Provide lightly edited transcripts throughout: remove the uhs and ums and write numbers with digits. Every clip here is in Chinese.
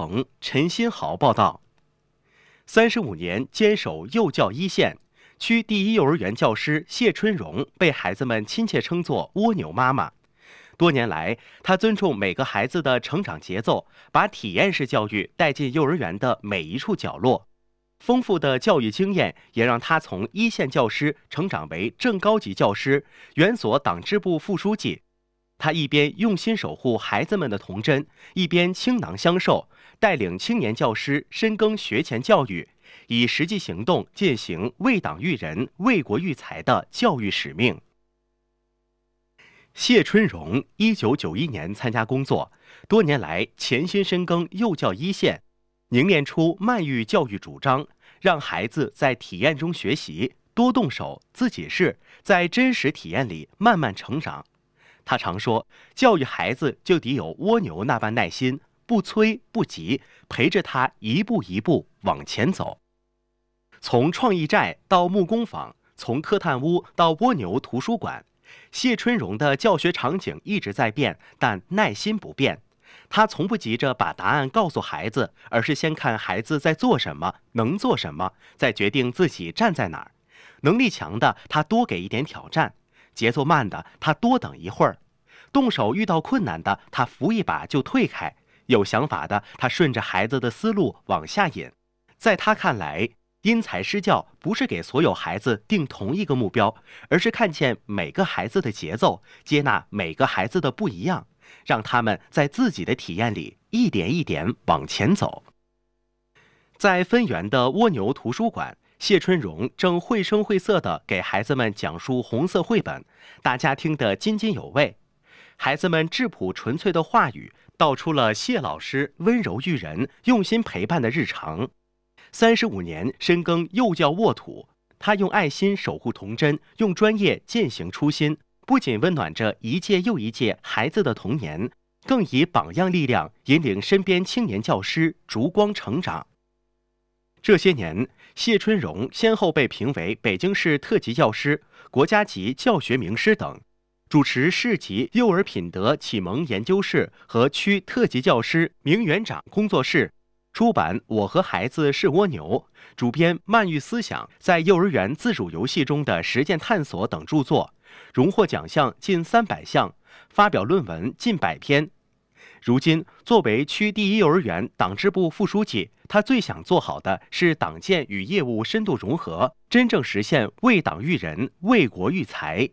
城陈新豪报道。35年坚守幼教一线，区第一幼儿园教师谢春荣被孩子们亲切称作蜗牛妈妈。多年来，她尊重每个孩子的成长节奏，把体验式教育带进幼儿园的每一处角落。丰富的教育经验也让她从一线教师成长为正高级教师、园所党支部副书记。她一边用心守护孩子们的童真，一边倾囊相授，带领青年教师深耕学前教育，以实际行动践行为党育人、为国育才的教育使命。谢春荣1991年参加工作，多年来潜心深耕幼教一线，凝练出慢育教育主张，让孩子在体验中学习，多动手，自己试，在真实体验里慢慢成长。他常说，教育孩子就得有蜗牛那般耐心，不催不急，陪着他一步一步往前走。从创意寨到木工坊，从课探屋到蜗牛图书馆，谢春荣的教学场景一直在变，但耐心不变。他从不急着把答案告诉孩子，而是先看孩子在做什么，能做什么，再决定自己站在哪儿。能力强的，他多给一点挑战；节奏慢的，他多等一会儿；动手遇到困难的，他扶一把就退开；有想法的，他顺着孩子的思路往下引。在他看来，因材施教不是给所有孩子定同一个目标，而是看见每个孩子的节奏，接纳每个孩子的不一样，让他们在自己的体验里一点一点往前走。在分园的蜗牛图书馆，谢春荣正绘声绘色地给孩子们讲述红色绘本，大家听得津津有味。孩子们质朴纯粹的话语，道出了谢老师温柔育人、用心陪伴的日常。35年深耕幼教沃土，他用爱心守护童真，用专业践行初心，不仅温暖着一届又一届孩子的童年，更以榜样力量引领身边青年教师逐光成长。这些年，谢春荣先后被评为北京市特级教师、国家级教学名师等，主持市级幼儿品德启蒙研究室和区特级教师名园长工作室，出版《我和孩子是蜗牛》，主编《慢育思想在幼儿园自主游戏中的实践探索》等著作，荣获奖项近300项，发表论文近100篇。如今，作为区第一幼儿园党支部副书记，他最想做好的是党建与业务深度融合，真正实现为党育人、为国育才。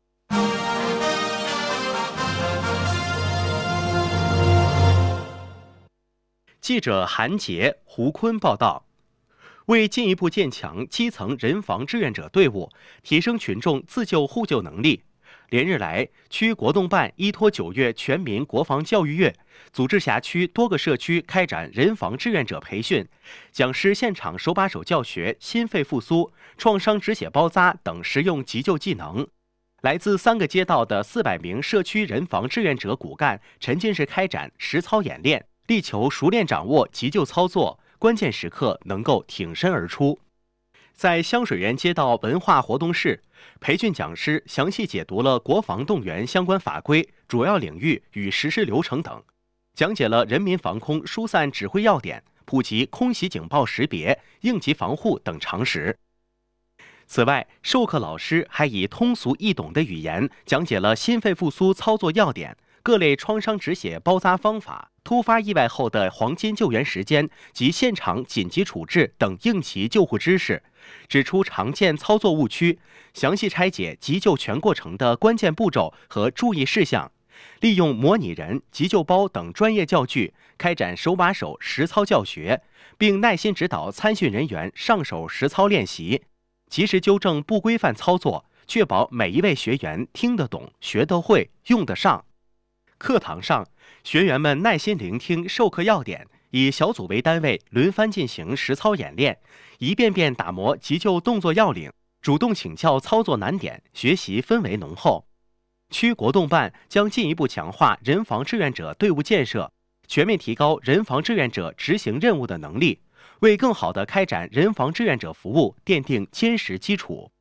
记者韩杰、胡坤报道。为进一步建强基层人防志愿者队伍，提升群众自救互救能力，连日来，区国动办依托9月全民国防教育月，组织辖区多个社区开展人防志愿者培训，讲师现场手把手教学心肺复苏、创伤止血包扎等实用急救技能。来自3个街道的400名社区人防志愿者骨干沉浸式开展实操演练，力求熟练掌握急救操作，关键时刻能够挺身而出。在香水园街道文化活动室，培训讲师详细解读了国防动员相关法规、主要领域与实施流程等，讲解了人民防空疏散指挥要点，普及空袭警报识别、应急防护等常识。此外，授课老师还以通俗易懂的语言讲解了心肺复苏操作要点、各类创伤止血包扎方法、突发意外后的黄金救援时间及现场紧急处置等应急救护知识，指出常见操作误区，详细拆解急救全过程的关键步骤和注意事项，利用模拟人、急救包等专业教具开展手把手实操教学，并耐心指导参训人员上手实操练习，及时纠正不规范操作，确保每一位学员听得懂、学得会、用得上。课堂上，学员们耐心聆听授课要点，以小组为单位轮番进行实操演练，一遍遍打磨急救动作要领，主动请教操作难点，学习氛围浓厚。区国动办将进一步强化人防志愿者队伍建设，全面提高人防志愿者执行任务的能力，为更好地开展人防志愿者服务奠定坚实基础。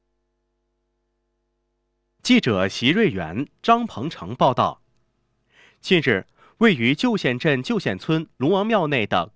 记者席瑞元、张鹏程报道。近日，位于旧县镇旧县村龙王庙内的